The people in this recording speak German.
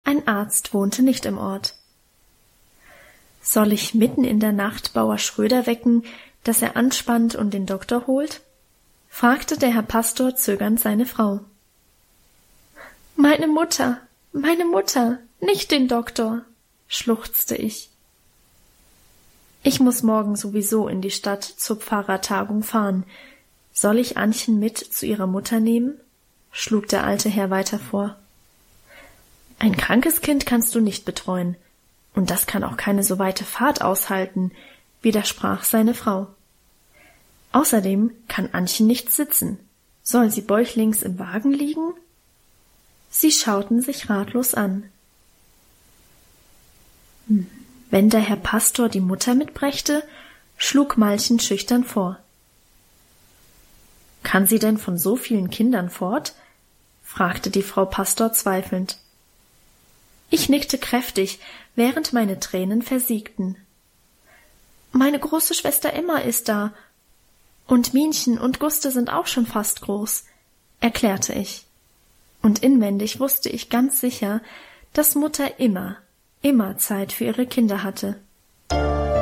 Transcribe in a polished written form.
Ein Arzt wohnte nicht im Ort. »Soll ich mitten in der Nacht Bauer Schröder wecken, dass er anspannt und den Doktor holt?« fragte der Herr Pastor zögernd seine Frau. Meine Mutter, nicht den Doktor«, schluchzte ich. »Ich muss morgen sowieso in die Stadt zur Pfarrertagung fahren. Soll ich Annchen mit zu ihrer Mutter nehmen?« schlug der alte Herr weiter vor. »Ein krankes Kind kannst du nicht betreuen, und das kann auch keine so weite Fahrt aushalten«, widersprach seine Frau. »Außerdem kann Annchen nicht sitzen. Soll sie bäuchlings im Wagen liegen?« Sie schauten sich ratlos an. Wenn der Herr Pastor die Mutter mitbrächte, schlug Malchen schüchtern vor. »Kann sie denn von so vielen Kindern fort?« fragte die Frau Pastor zweifelnd. Ich nickte kräftig, während meine Tränen versiegten. »Meine große Schwester Emma ist da, und Minchen und Guste sind auch schon fast groß«, erklärte ich. Und inwendig wusste ich ganz sicher, dass Mutter immer Zeit für ihre Kinder hatte.